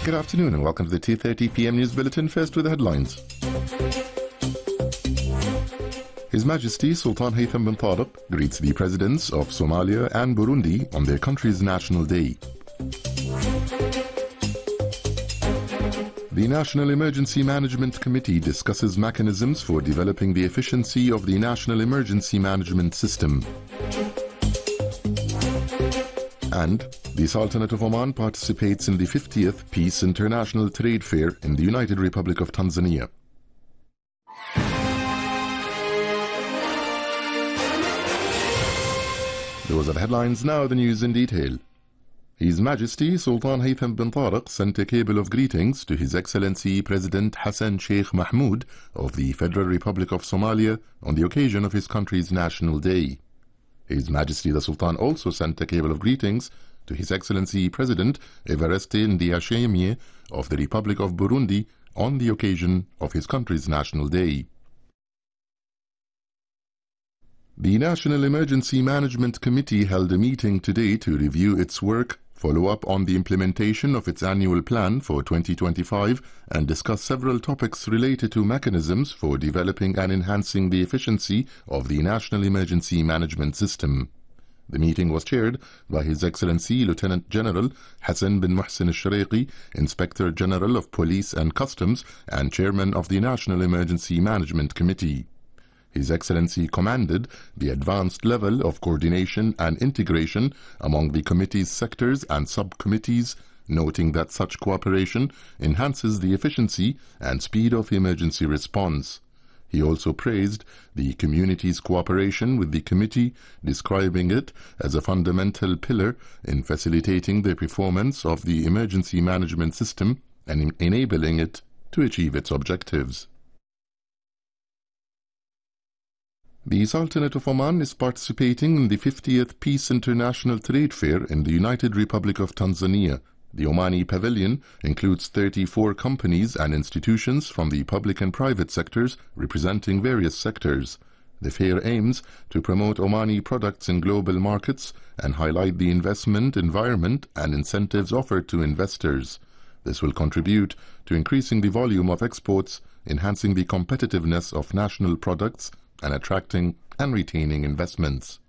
Good afternoon and welcome to the 2:30 p.m. News Bulletin. First with the headlines. His Majesty Sultan Haytham bin Tariq greets the presidents of Somalia and Burundi on their country's National Day. The National Emergency Management Committee discusses mechanisms for developing the efficiency of the National Emergency Management System. And the Sultanate of Oman participates in the 50th Peace International Trade Fair in the United Republic of Tanzania. Those are the headlines, now the news in detail. His Majesty Sultan Haytham bin Tariq sent a cable of greetings to His Excellency President Hassan Sheikh Mahmoud of the Federal Republic of Somalia on the occasion of his country's National Day. His Majesty the Sultan also sent a cable of greetings to His Excellency President Evariste Ndayishimiye of the Republic of Burundi on the occasion of his country's National Day. The National Emergency Management Committee held a meeting today to review its work, follow up on the implementation of its annual plan for 2025, and discuss several topics related to mechanisms for developing and enhancing the efficiency of the National Emergency Management System. The meeting was chaired by His Excellency Lieutenant General Hassan bin Muhsin al-Shariqi, Inspector General of Police and Customs and Chairman of the National Emergency Management Committee. His Excellency commended the advanced level of coordination and integration among the committee's sectors and subcommittees, noting that such cooperation enhances the efficiency and speed of emergency response. He also praised the community's cooperation with the committee, describing it as a fundamental pillar in facilitating the performance of the emergency management system and enabling it to achieve its objectives. The Sultanate of Oman is participating in the 50th Peace International Trade Fair in the United Republic of Tanzania. The Omani Pavilion includes 34 companies and institutions from the public and private sectors representing various sectors. The fair aims to promote Omani products in global markets and highlight the investment environment and incentives offered to investors. This will contribute to increasing the volume of exports, enhancing the competitiveness of national products, and attracting and retaining investments.